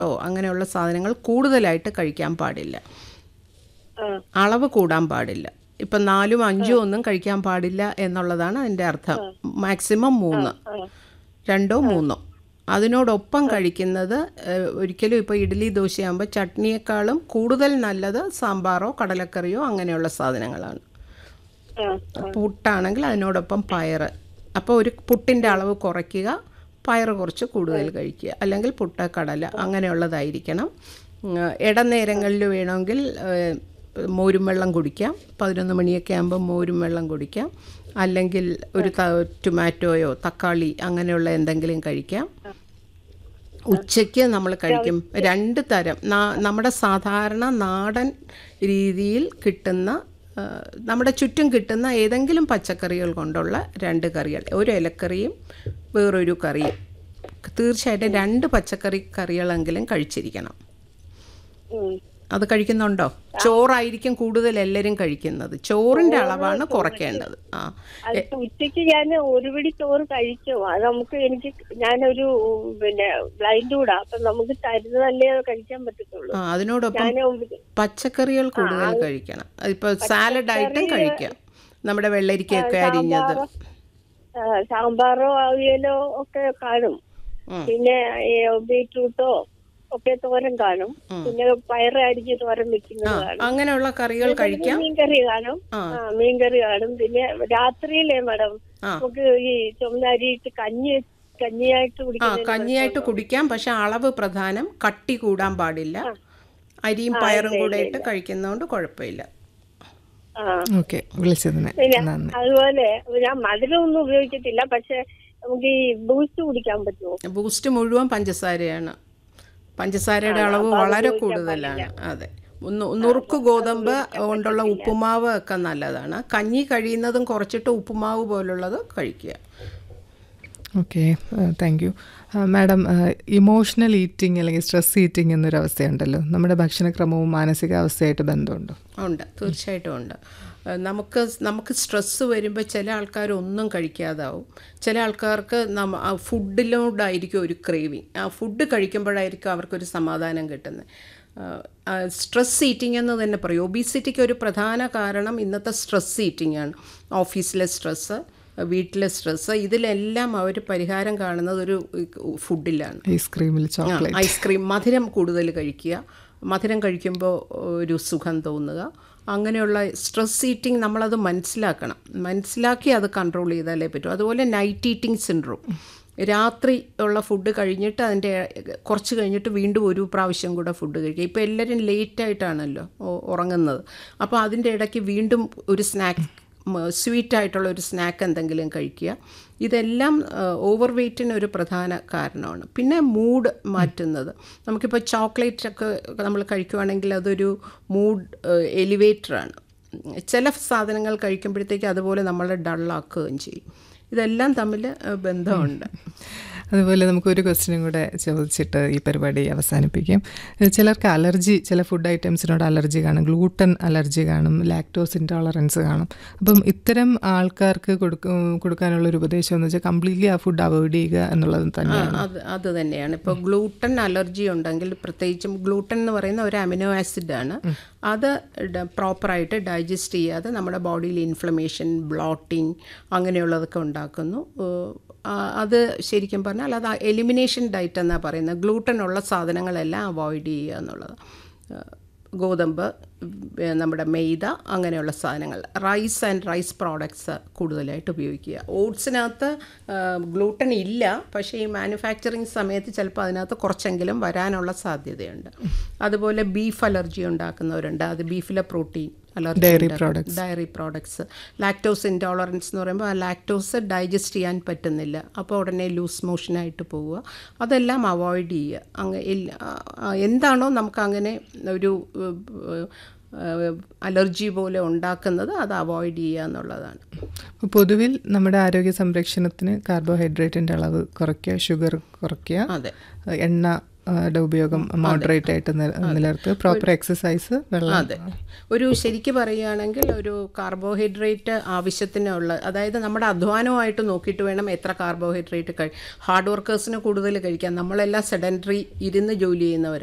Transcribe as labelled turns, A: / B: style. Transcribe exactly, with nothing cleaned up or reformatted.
A: അങ്ങനെയുള്ള സാധനങ്ങൾ കൂടുതലായിട്ട് കഴിക്കാൻ പാടില്ല. അളവ് കൂടാൻ പാടില്ല. ഇപ്പം നാലും അഞ്ചും ഒന്നും കഴിക്കാൻ പാടില്ല എന്നുള്ളതാണ് അതിൻ്റെ അർത്ഥം. മാക്സിമം മൂന്ന്, രണ്ടോ മൂന്നോ. അതിനോടൊപ്പം കഴിക്കുന്നത് ഒരിക്കലും ഇപ്പോൾ ഇഡ്ഡലി ദോശയാകുമ്പോൾ ചട്നിയേക്കാളും കൂടുതൽ നല്ലത് സാമ്പാറോ കടലക്കറിയോ അങ്ങനെയുള്ള സാധനങ്ങളാണ്. പുട്ടാണെങ്കിൽ അതിനോടൊപ്പം പയർ. അപ്പോൾ ഒരു പുട്ടിൻ്റെ അളവ് കുറയ്ക്കുക, പയർ കുറച്ച് കൂടുതൽ കഴിക്കുക. അല്ലെങ്കിൽ പുട്ട് കടല അങ്ങനെയുള്ളതായിരിക്കണം. ഇടനേരങ്ങളിൽ വേണമെങ്കിൽ മോരും വെള്ളം കുടിക്കാം. പതിനൊന്ന് മണിയൊക്കെ ആകുമ്പോൾ മോരും വെള്ളം കുടിക്കാം. അല്ലെങ്കിൽ ഒരു ടൊമാറ്റോയോ തക്കാളി അങ്ങനെയുള്ള എന്തെങ്കിലും കഴിക്കാം. ഉച്ചയ്ക്ക് നമ്മൾ കഴിക്കും രണ്ട് തരം നമ്മുടെ സാധാരണ നാടൻ രീതിയിൽ കിട്ടുന്ന, നമ്മുടെ ചുറ്റും കിട്ടുന്ന ഏതെങ്കിലും പച്ചക്കറികൾ കൊണ്ടുള്ള രണ്ട് കറികൾ, ഒരു ഇലക്കറിയും വേറൊരു കറിയും. തീർച്ചയായിട്ടും രണ്ട് പച്ചക്കറി കറികളെങ്കിലും കഴിച്ചിരിക്കണം. അത് കഴിക്കുന്നുണ്ടോ? ചോറായിരിക്കും കൂടുതൽ എല്ലാവരും കഴിക്കുന്നത്. ചോറിന്റെ അളവാണ് കുറയ്ക്കേണ്ടത്. ആ
B: ഉച്ചയ്ക്ക് ഞാൻ ഒരു പിടി ചോറ് കഴിക്കും. അത് നമുക്ക് എനിക്ക് ഞാനൊരു പിന്നെ ബ്ലൈൻഡ് കൂടാ, അപ്പൊ നമുക്ക് തരുന്നതല്ലേ കഴിക്കാൻ പറ്റത്തുള്ളൂ.
A: ആ അതിനോടൊപ്പം പച്ചക്കറികൾ കൂടുതൽ കഴിക്കണം. ഇപ്പൊ സാലഡ് ആയിട്ടും കഴിക്കാം. നമ്മുടെ വെള്ളരിക്കയൊക്കെ അരിഞ്ഞത്,
B: സാമ്പാറോ അവിയലോ ഒക്കെ കാണും. പിന്നെ ബീറ്റ്റൂട്ടോ ഒക്കെ തോരൻ കാണും. പിന്നെ പയറ് അരിഞ്ഞ് തോരൻ വെക്കുന്നത് കാണും.
A: അങ്ങനെയുള്ള കറികൾ കഴിക്കാം.
B: മീൻകറി കാണും. മീൻകറി കാണും. പിന്നെ രാത്രിയിലേ മാഡം നമുക്ക് ഈ ചുമന്ന അരിയിട്ട് കഞ്ഞി കഞ്ഞിയായിട്ട് കുടിക്കാം.
A: കഞ്ഞിയായിട്ട് കുടിക്കാം. പക്ഷെ അളവ് പ്രധാനം. കട്ടി കൂടാൻ പാടില്ല. അരിയും പയറും കൂടെ ഇട്ട് കഴിക്കുന്നതുകൊണ്ട് കുഴപ്പമില്ല.
B: അതുപോലെ ഞാൻ മധുരം ഒന്നും ഉപയോഗിക്കത്തില്ല. പക്ഷെ നമുക്ക് ഈ ബൂസ്റ്റ് കുടിക്കാൻ പറ്റുമോ?
A: ബൂസ്റ്റ് മുഴുവൻ പഞ്ചസാരയാണ്. പഞ്ചസാരയുടെ അളവ് വളരെ കൂടുതലാണ്. അതെ, നുറുക്ക് ഗോതമ്പ് കൊണ്ടുള്ള ഉപ്പുമാവ് ഒക്കെ നല്ലതാണ്. കഞ്ഞി കഴിയുന്നതും കുറച്ചിട്ട് ഉപ്പുമാവ് പോലുള്ളത് കഴിക്കുക.
C: Okay, thank you madam. Emotional eating അല്ലെങ്കിൽ സ്ട്രെസ് ഈറ്റിംഗ് എന്നൊരവസ്ഥയുണ്ടല്ലോ, നമ്മുടെ ഭക്ഷണക്രമവും മാനസികാവസ്ഥയായിട്ട് ബന്ധമുണ്ടോ?
A: ഉണ്ട്, തീർച്ചയായിട്ടും ഉണ്ട്. നമുക്ക് നമുക്ക് സ്ട്രെസ്സ് വരുമ്പോൾ ചില ആൾക്കാർ ഒന്നും കഴിക്കാതാവും. ചില ആൾക്കാർക്ക് നമ്മ ഫുഡിലോടായിരിക്കും ഒരു ക്രേവിങ്. ആ ഫുഡ് കഴിക്കുമ്പോഴായിരിക്കും അവർക്കൊരു സമാധാനം കിട്ടുന്നത്. സ്ട്രെസ് ഈറ്റിംഗ് എന്ന് തന്നെ പറയും. ഒബീസിറ്റിക്ക് ഒരു പ്രധാന കാരണം ഇന്നത്തെ സ്ട്രെസ് ഈറ്റിംഗ് ആണ്. ഓഫീസിലെ സ്ട്രെസ്സ്, വീട്ടിലെ സ്ട്രെസ്സ്, ഇതിലെല്ലാം അവർ പരിഹാരം കാണുന്നത് ഒരു ഫുഡിലാണ്.
C: ഐസ്ക്രീമിൽ ചോക്ലേറ്റ്,
A: ഐസ്ക്രീം, മധുരം കൂടുതൽ കഴിക്കുക. മധുരം കഴിക്കുമ്പോൾ ഒരു സുഖം തോന്നുക. അങ്ങനെയുള്ള സ്ട്രെസ് ഈറ്റിംഗ് നമ്മളത് മനസ്സിലാക്കണം. മനസ്സിലാക്കി അത് കൺട്രോൾ ചെയ്താലേ പറ്റും. അതുപോലെ നൈറ്റ് ഈറ്റിംഗ് സിൻഡ്രോം, രാത്രി ഉള്ള ഫുഡ് കഴിഞ്ഞിട്ട് അതിൻ്റെ കുറച്ച് കഴിഞ്ഞിട്ട് വീണ്ടും ഒരു പ്രാവശ്യം കൂടെ ഫുഡ് കഴിക്കുക. ഇപ്പോൾ എല്ലാവരും ലേറ്റായിട്ടാണല്ലോ ഉറങ്ങുന്നത്. അപ്പോൾ അതിൻ്റെ ഇടയ്ക്ക് വീണ്ടും ഒരു സ്നാക്ക്, സ്വീറ്റായിട്ടുള്ള ഒരു സ്നാക്ക് എന്തെങ്കിലും കഴിക്കുക. ഇതെല്ലാം ഓവർ വെയ്റ്റിന് ഒരു പ്രധാന കാരണമാണ്. പിന്നെ മൂഡ് മാറ്റുന്നത്, നമുക്കിപ്പോൾ ചോക്ലേറ്റൊക്കെ നമ്മൾ കഴിക്കുവാണെങ്കിൽ അതൊരു മൂഡ് എലിവേറ്ററാണ്. ചില സാധനങ്ങൾ കഴിക്കുമ്പോഴത്തേക്ക് അതുപോലെ നമ്മളെ ഡള്ളാക്കുകയും ചെയ്യും. ഇതെല്ലാം തമ്മിൽ ബന്ധമുണ്ട്.
C: അതുപോലെ നമുക്കൊരു ക്വസ്റ്റ്യനും കൂടെ ചോദിച്ചിട്ട് ഈ പരിപാടി അവസാനിപ്പിക്കാം. ചിലർക്ക് അലർജി, ചില ഫുഡ് ഐറ്റംസിനോട് അലർജി കാണും, ഗ്ലൂട്ടൻ അലർജി കാണും, ലാക്ടോസ് ഇൻടോളറൻസ് കാണും. അപ്പം ഇത്തരം ആൾക്കാർക്ക് കൊടുക്കും കൊടുക്കാനുള്ളൊരു ഉപദേശം എന്ന് വെച്ചാൽ കംപ്ലീറ്റ്ലി ആ ഫുഡ് അവോയ്ഡ് ചെയ്യുക എന്നുള്ളത് തന്നെയാണ്.
A: അത് അത് തന്നെയാണ്. ഇപ്പോൾ ഗ്ലൂട്ടൻ അലർജി ഉണ്ടെങ്കിൽ, പ്രത്യേകിച്ചും ഗ്ലൂട്ടൻ എന്ന് പറയുന്ന ഒരു അമിനോ ആസിഡാണ്. അത് പ്രോപ്പറായിട്ട് ഡൈജസ്റ്റ് ചെയ്യാതെ നമ്മുടെ ബോഡിയിൽ ഇൻഫ്ലമേഷൻ, ബ്ലോട്ടിങ് അങ്ങനെയുള്ളതൊക്കെ ഉണ്ടാക്കുന്നു. അത് ശരിക്കും പറഞ്ഞാൽ അത് എലിമിനേഷൻ ഡയറ്റ് എന്നാണ് പറയുന്നത്. ഗ്ലൂട്ടനുള്ള സാധനങ്ങളെല്ലാം അവോയ്ഡ് ചെയ്യുക എന്നുള്ളത്. ഗോതമ്പ്, നമ്മുടെ മെയ്ത, അങ്ങനെയുള്ള സാധനങ്ങൾ, റൈസ് ആൻഡ് റൈസ് പ്രോഡക്ട്സ് കൂടുതലായിട്ട് ഉപയോഗിക്കുക. ഓട്സിനകത്ത് ഗ്ലൂട്ടൻ ഇല്ല, പക്ഷേ ഈ മാനുഫാക്ചറിങ് സമയത്ത് ചിലപ്പോൾ അതിനകത്ത് കുറച്ചെങ്കിലും വരാനുള്ള സാധ്യതയുണ്ട്. അതുപോലെ ബീഫ് അലർജി ഉണ്ടാക്കുന്നവരുണ്ട്. അത് ബീഫിലെ protein allergy,
C: diary products
A: diary products lactose intolerance എന്ന് പറയുമ്പോൾ ആ ലാക്ടോസ് ഡൈജസ്റ്റ് ചെയ്യാൻ പറ്റുന്നില്ല. അപ്പോൾ ഉടനെ ലൂസ് മോഷനായിട്ട് പോവുക. അതെല്ലാം അവോയ്ഡ് ചെയ്യുക. അങ്ങ് എന്താണോ നമുക്ക് അങ്ങനെ ഒരു അലർജി പോലെ ഉണ്ടാക്കുന്നത് അത് അവോയ്ഡ് ചെയ്യുക എന്നുള്ളതാണ്.
C: പൊതുവിൽ നമ്മുടെ ആരോഗ്യ സംരക്ഷണത്തിന് കാർബോഹൈഡ്രേറ്റിൻ്റെ അളവ് കുറയ്ക്കുക, ഷുഗർ കുറയ്ക്കുക,
A: അതെ,
C: എണ്ണ ഉപയോഗം മോഡറേറ്റ് ആയിട്ട് നില- നിലനിർത്തുക, പ്രോപ്പർ എക്സസൈസ്, വെള്ളം.
A: അതെ, ഒരു ശരിക്ക് പറയുകയാണെങ്കിൽ ഒരു കാർബോഹൈഡ്രേറ്റ് ആവശ്യത്തിനുള്ള, അതായത് നമ്മുടെ അധ്വാനമായിട്ട് നോക്കിയിട്ട് വേണം എത്ര കാർബോഹൈഡ്രേറ്റ് കഴി ഹാർഡ് വർക്കേഴ്സിന് കൂടുതൽ കഴിക്കാം. നമ്മളെല്ലാം സെഡൻറ്ററി ഇരുന്ന് ജോലി ചെയ്യുന്നവരാണ്.